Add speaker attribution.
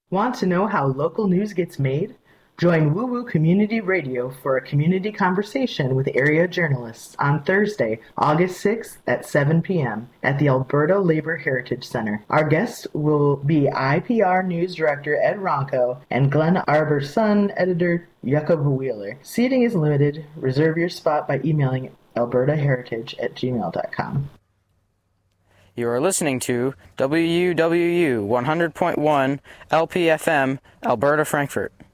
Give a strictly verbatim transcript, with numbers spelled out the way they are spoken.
Speaker 1: Want to know how local news gets made? Join Woo Woo Community Radio for a community conversation with area journalists on Thursday, August sixth at seven p.m. at the Alberta Labor Heritage Center. Our guests will be I P R News Director Ed Ronco and Glen Arbor Sun editor Jakob Wheeler. Seating is limited. Reserve your spot by emailing albertaheritage at gmail dot com.
Speaker 2: You are listening to W U W U one hundred point one L P F M, Alberta, Frankfurt.